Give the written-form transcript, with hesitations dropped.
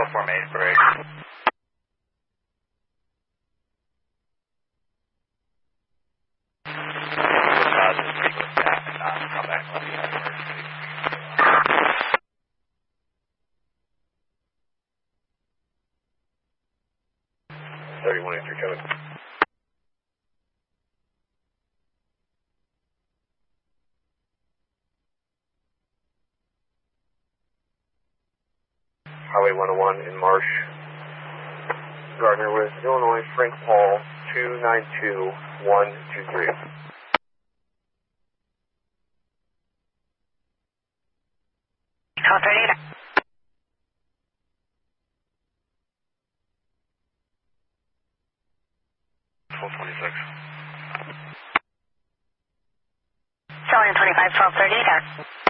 formation break. Just speak with staff and not come back unless you have emergency. 3183 code. Highway 101 in Marsh. Gardner with Illinois, Frank Paul, 292123. Call 38. 1226. Selling 25, 1238.